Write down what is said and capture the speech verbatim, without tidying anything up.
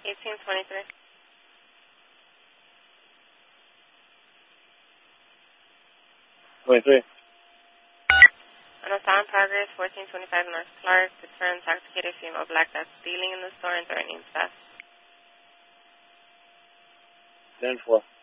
eighteen twenty-three. twenty-three. On a sound progress, fourteen twenty-five North Clark, deter intoxicated female black that's stealing in the store and threatening staff. ten four.